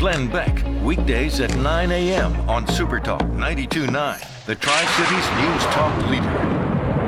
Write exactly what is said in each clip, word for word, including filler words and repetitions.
Glenn Beck, weekdays at nine a.m. on Super Talk ninety-two point nine, the Tri-Cities News Talk leader.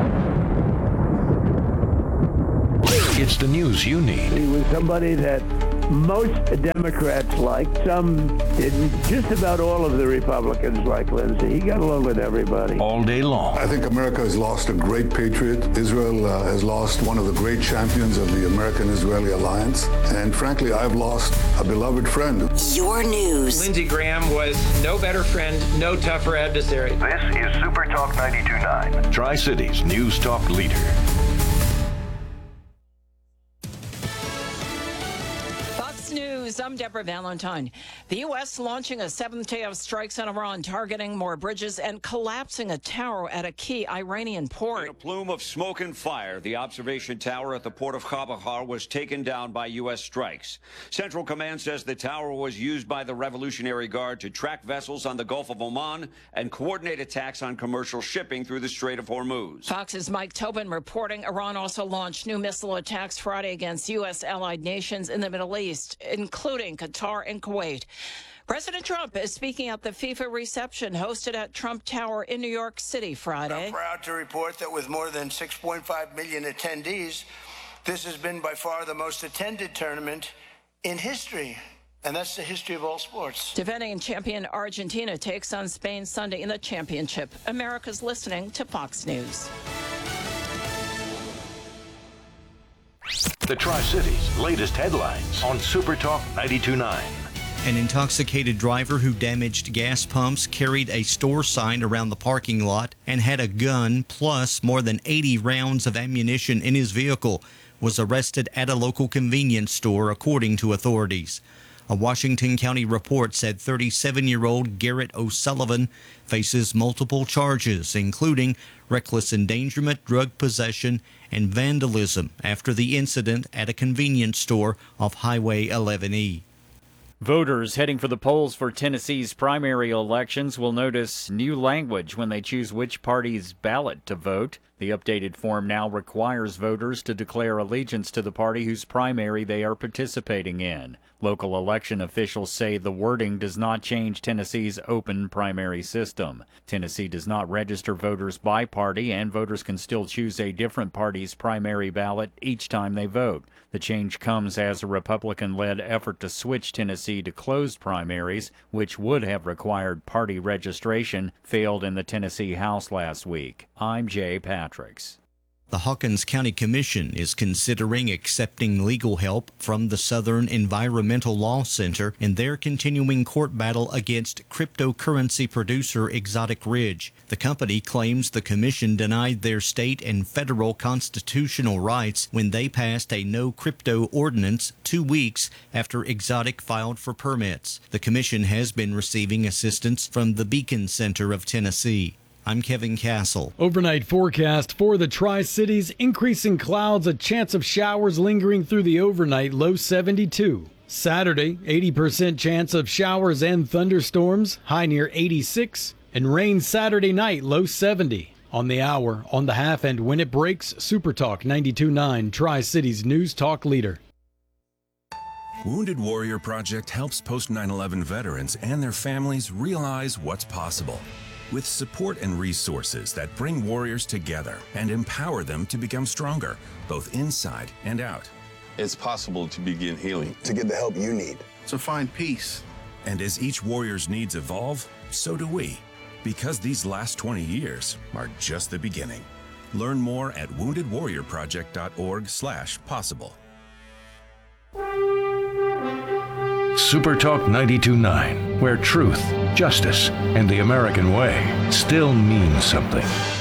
It's the news you need. He was somebody that most Democrats liked. Some didn't. Just about all of the Republicans like Lindsey. He got along with everybody. All day long. I think America has lost a great patriot. Israel uh, has lost one of the great champions of the American-Israeli alliance. And frankly, I've lost a beloved friend. Your news. Lindsey Graham was no better friend, no tougher adversary. This is Super Talk ninety-two point nine. Tri-Cities News Talk leader. News. I'm Deborah Valentine. The U S launching a seventh day of strikes on Iran, targeting more bridges and collapsing a tower at a key Iranian port. In a plume of smoke and fire, the observation tower at the port of Chabahar was taken down by U S strikes. Central Command says the tower was used by the Revolutionary Guard to track vessels on the Gulf of Oman and coordinate attacks on commercial shipping through the Strait of Hormuz. Fox's Mike Tobin reporting Iran also launched new missile attacks Friday against U S allied nations in the Middle East, including Qatar and Kuwait. President Trump is speaking at the FIFA reception hosted at Trump Tower in New York City Friday. I'm proud to report that with more than six point five million attendees, this has been by far the most attended tournament in history. And that's the history of all sports. Defending champion Argentina takes on Spain Sunday in the championship. America's listening to Fox News. The Tri-Cities' latest headlines on Super Talk ninety-two point nine. An intoxicated driver who damaged gas pumps, carried a store sign around the parking lot, and had a gun plus more than eighty rounds of ammunition in his vehicle was arrested at a local convenience store, according to authorities. A Washington County report said thirty-seven-year-old Garrett O'Sullivan faces multiple charges, including reckless endangerment, drug possession, and vandalism after the incident at a convenience store off Highway eleven E. Voters heading for the polls for Tennessee's primary elections will notice new language when they choose which party's ballot to vote. The updated form now requires voters to declare allegiance to the party whose primary they are participating in. Local election officials say the wording does not change Tennessee's open primary system. Tennessee does not register voters by party, and voters can still choose a different party's primary ballot each time they vote. The change comes as a Republican-led effort to switch Tennessee to closed primaries, which would have required party registration, failed in the Tennessee House last week. I'm Jay Patricks. The Hawkins County Commission is considering accepting legal help from the Southern Environmental Law Center in their continuing court battle against cryptocurrency producer Exotic Ridge. The company claims the commission denied their state and federal constitutional rights when they passed a no crypto ordinance two weeks after Exotic filed for permits. The commission has been receiving assistance from the Beacon Center of Tennessee. I'm Kevin Castle. Overnight forecast for the Tri-Cities. Increasing clouds, a chance of showers lingering through the overnight, low seventy-two. Saturday, eighty percent chance of showers and thunderstorms, high near eighty-six. And rain Saturday night, low seventy. On the hour, on the half, and when it breaks, Super Talk ninety-two point nine, Tri-Cities News Talk leader. Wounded Warrior Project helps post nine eleven veterans and their families realize what's possible. With support and resources that bring warriors together and empower them to become stronger, both inside and out. It's possible to begin healing. To get the help you need. To find peace. And as each warrior's needs evolve, so do we. Because these last twenty years are just the beginning. Learn more at wounded warrior project dot org slash possible. Super Talk ninety-two point nine, where truth, justice, and the American way still mean something.